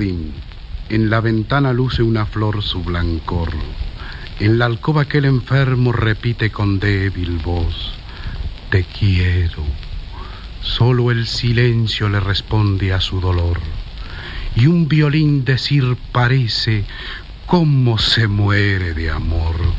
jardín. En la ventana luce una flor su blancor. En la alcoba aquel enfermo repite con débil voz: te quiero. Solo el silencio le responde a su dolor. Y un violín decir parece: cómo se muere de amor.